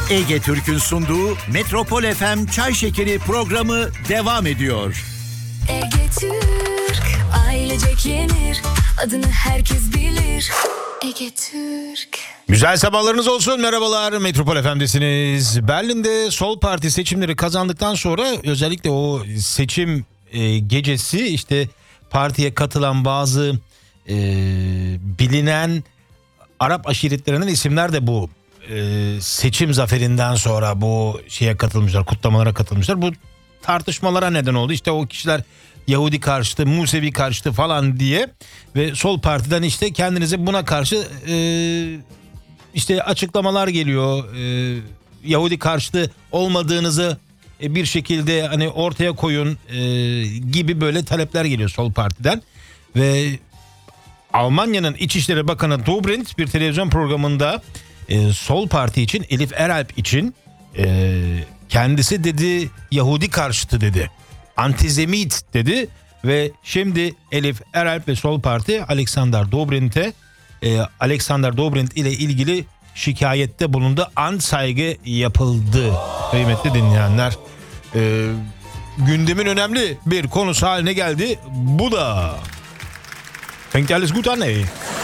Ege Türk'ün sunduğu Metropol FM Çay Şekeri programı devam ediyor. Ege Türk, ailecek yenir, adını herkes bilir. Ege Türk. Güzel sabahlarınız olsun, merhabalar, Metropol FM'desiniz. Berlin'de Sol Parti seçimleri kazandıktan sonra özellikle o seçim gecesi işte partiye katılan bazı bilinen Arap aşiretlerinden isimler de bu seçim zaferinden sonra bu şeye katılmışlar, kutlamalara katılmışlar. Bu tartışmalara neden oldu. İşte o kişiler Yahudi karşıtı, Musevi karşıtı falan diye ve Sol Parti'den işte kendinize buna karşı işte açıklamalar geliyor. Yahudi karşıtı olmadığınızı bir şekilde hani ortaya koyun gibi böyle talepler geliyor Sol Parti'den ve Almanya'nın İçişleri Bakanı Dobrindt bir televizyon programında Sol Parti için, Elif Eralp için kendisi dedi Yahudi karşıtı dedi. Antizemit dedi ve şimdi Elif Eralp ve Sol Parti Alexander Dobrindt ile ilgili şikayette bulundu. Anzeige yapıldı. Kıymetli dinleyenler. Gündemin önemli bir konusu haline geldi. Bu da. Fängt alles gut an, ey.